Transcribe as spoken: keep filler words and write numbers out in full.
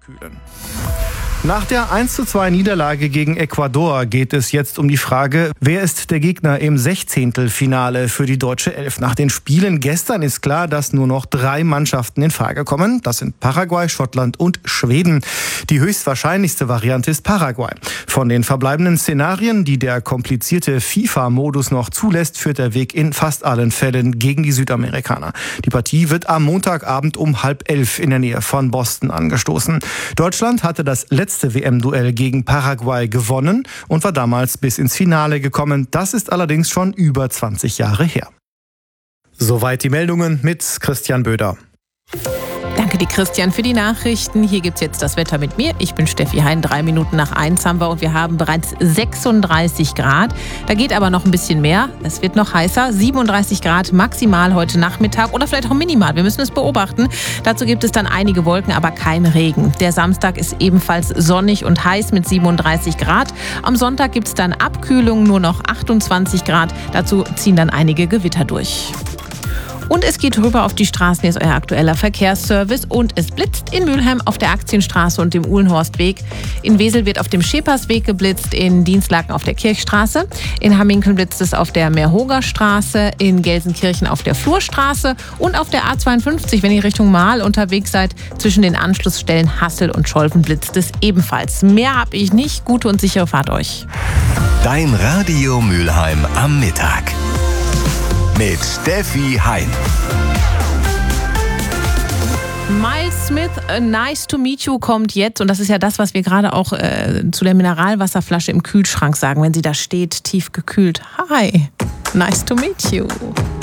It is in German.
kühlen. Nach der eins zu zwei Niederlage gegen Ecuador geht es jetzt um die Frage, wer ist der Gegner im Sechzehntelfinale für die deutsche Elf. Nach den Spielen gestern ist klar, dass nur noch drei Mannschaften in Frage kommen. Das sind Paraguay, Schottland und Schweden. Die höchstwahrscheinlichste Variante ist Paraguay. Von den verbleibenden Szenarien, die der komplizierte FIFA-Modus noch zulässt, führt der Weg in fast allen Fällen gegen die Südamerikaner. Die Partie wird am Montagabend um halb elf in der Nähe von Boston angestoßen. Deutschland hatte das letzte letzte W M-Duell gegen Paraguay gewonnen und war damals bis ins Finale gekommen. Das ist allerdings schon über zwanzig Jahre her. Soweit die Meldungen mit Christian Böder. Danke dir, Christian, für die Nachrichten. Hier gibt's jetzt das Wetter mit mir. Ich bin Steffi Hein. Drei Minuten nach eins haben wir und wir haben bereits sechsunddreißig Grad. Da geht aber noch ein bisschen mehr. Es wird noch heißer. siebenunddreißig Grad maximal heute Nachmittag oder vielleicht auch minimal. Wir müssen es beobachten. Dazu gibt es dann einige Wolken, aber kein Regen. Der Samstag ist ebenfalls sonnig und heiß mit siebenunddreißig Grad. Am Sonntag gibt's dann Abkühlung, nur noch achtundzwanzig Grad. Dazu ziehen dann einige Gewitter durch. Und es geht rüber auf die Straßen, hier ist euer aktueller Verkehrsservice. Und es blitzt in Mülheim auf der Aktienstraße und dem Uhlenhorstweg. In Wesel wird auf dem Schepersweg geblitzt, in Dienstlaken auf der Kirchstraße. In Hamminkeln blitzt es auf der Meerhoger-Straße, in Gelsenkirchen auf der Flurstraße und auf der A zweiundfünfzig, wenn ihr Richtung Mahl unterwegs seid, zwischen den Anschlussstellen Hassel und Scholven blitzt es ebenfalls. Mehr habe ich nicht. Gute und sichere Fahrt euch. Dein Radio Mülheim am Mittag. Mit Steffi Hein. Miles Smith, Nice to Meet You kommt jetzt. Und das ist ja das, was wir gerade auch äh, zu der Mineralwasserflasche im Kühlschrank sagen, wenn sie da steht, tief gekühlt. Hi, nice to meet you.